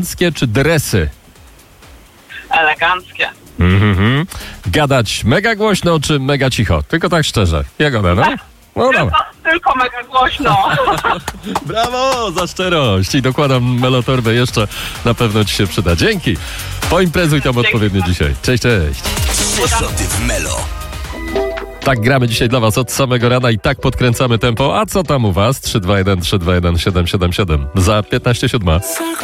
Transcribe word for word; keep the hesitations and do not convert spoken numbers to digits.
Eleganckie czy dresy? Eleganckie. Mhm. Gadać mega głośno czy mega cicho? Tylko tak szczerze. Jagoda, no? No Tylko, dobra. tylko mega głośno. Brawo za szczerość i dokładam melotorbę jeszcze, na pewno ci się przyda. Dzięki. Poimprezuj tam odpowiednio dzisiaj. Cześć, cześć. Trzy szoty w Melo. Tak gramy dzisiaj dla was od samego rana i tak podkręcamy tempo. A co tam u was? trzy dwa jeden trzy dwa jeden siedem siedem siedem. Za piętnaście siódma.